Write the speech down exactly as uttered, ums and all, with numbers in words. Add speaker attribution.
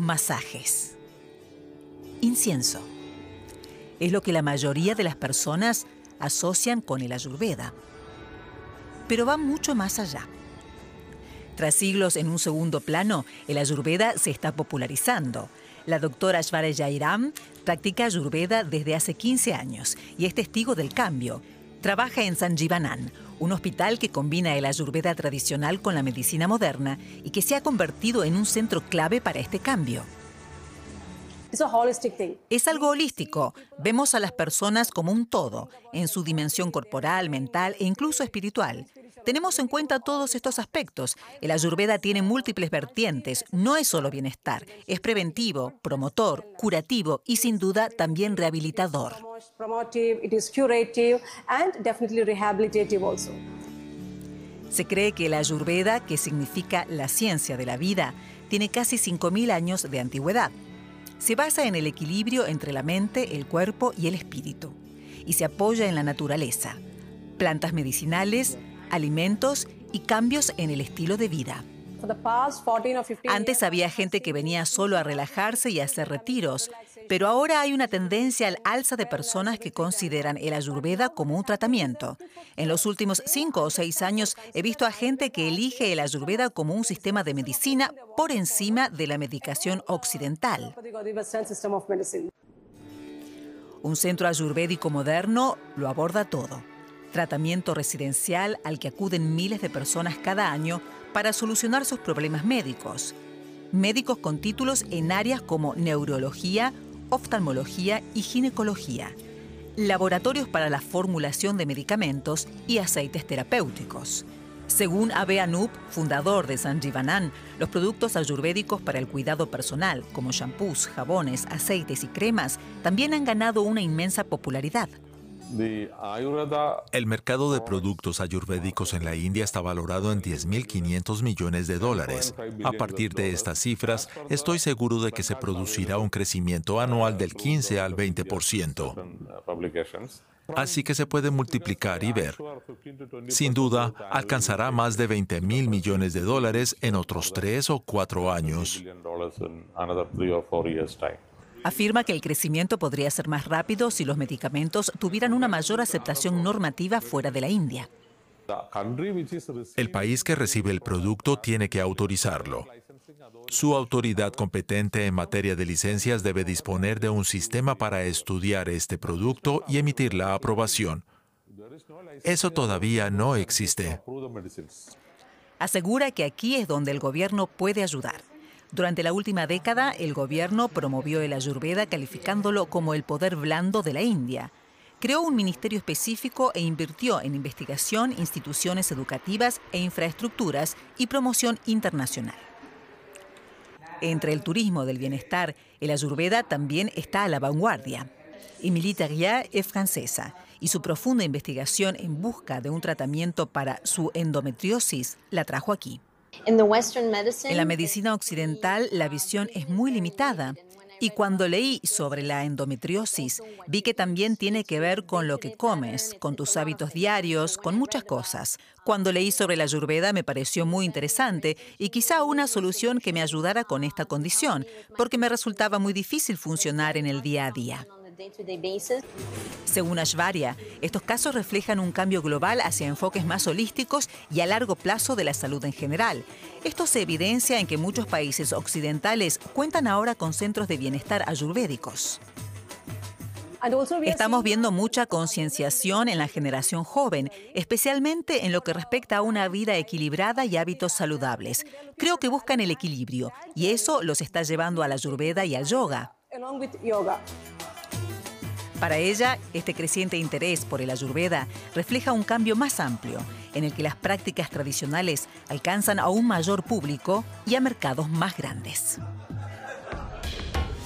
Speaker 1: masajes. Incienso. Es lo que la mayoría de las personas asocian con el Ayurveda. Pero va mucho más allá. Tras siglos en un segundo plano, el Ayurveda se está popularizando. La doctora Aishwarya Jairam practica Ayurveda desde hace quince años y es testigo del cambio. Trabaja en Sanjeevanand, un hospital que combina el Ayurveda tradicional con la medicina moderna y que se ha convertido en un centro clave para este cambio. Es algo holístico. Vemos a las personas como un todo, en su dimensión corporal, mental e incluso espiritual. Tenemos en cuenta todos estos aspectos. El Ayurveda tiene múltiples vertientes. No es solo bienestar, es preventivo, promotor, curativo y sin duda también rehabilitador. Se cree que el Ayurveda, que significa la ciencia de la vida, tiene casi cinco mil años de antigüedad. Se basa en el equilibrio entre la mente, el cuerpo y el espíritu, y se apoya en la naturaleza, plantas medicinales, alimentos y cambios en el estilo de vida. Antes había gente que venía solo a relajarse y a hacer retiros, pero ahora hay una tendencia al alza de personas que consideran el Ayurveda como un tratamiento. En los últimos cinco o seis años he visto a gente que elige el Ayurveda como un sistema de medicina por encima de la medicación occidental. Un centro ayurvédico moderno lo aborda todo. Tratamiento residencial al que acuden miles de personas cada año para solucionar sus problemas médicos. Médicos con títulos en áreas como neurología, oftalmología y ginecología. Laboratorios para la formulación de medicamentos y aceites terapéuticos. Según Abhay Anup, fundador de Sanjeevanand, los productos ayurvédicos para el cuidado personal, como shampoos, jabones, aceites y cremas, también han ganado una inmensa popularidad.
Speaker 2: El mercado de productos ayurvédicos en la India está valorado en diez mil quinientos millones de dólares. A partir de estas cifras, estoy seguro de que se producirá un crecimiento anual del quince al veinte por ciento. Así que se puede multiplicar y ver. Sin duda, alcanzará más de veinte mil millones de dólares en otros tres o cuatro años.
Speaker 1: Afirma que el crecimiento podría ser más rápido si los medicamentos tuvieran una mayor aceptación normativa fuera de la India.
Speaker 2: El país que recibe el producto tiene que autorizarlo. Su autoridad competente en materia de licencias debe disponer de un sistema para estudiar este producto y emitir la aprobación. Eso todavía no existe.
Speaker 1: Asegura que aquí es donde el gobierno puede ayudar. Durante la última década, el gobierno promovió el Ayurveda calificándolo como el poder blando de la India. Creó un ministerio específico e invirtió en investigación, instituciones educativas e infraestructuras y promoción internacional. Entre el turismo del bienestar, el Ayurveda también está a la vanguardia. Émilie Thériault es francesa y su profunda investigación en busca de un tratamiento para su endometriosis la trajo aquí. En la medicina occidental, la visión es muy limitada. Y cuando leí sobre la endometriosis, vi que también tiene que ver con lo que comes, con tus hábitos diarios, con muchas cosas. Cuando leí sobre la Ayurveda me pareció muy interesante y quizá una solución que me ayudara con esta condición, porque me resultaba muy difícil funcionar en el día a día. Según Aishwarya, estos casos reflejan un cambio global hacia enfoques más holísticos y a largo plazo de la salud en general. Esto se evidencia en que muchos países occidentales cuentan ahora con centros de bienestar ayurvédicos. Estamos viendo mucha concienciación en la generación joven, especialmente en lo que respecta a una vida equilibrada y hábitos saludables. Creo que buscan el equilibrio y eso los está llevando a la Ayurveda y al yoga. Para ella, este creciente interés por el Ayurveda refleja un cambio más amplio, en el que las prácticas tradicionales alcanzan a un mayor público y a mercados más grandes.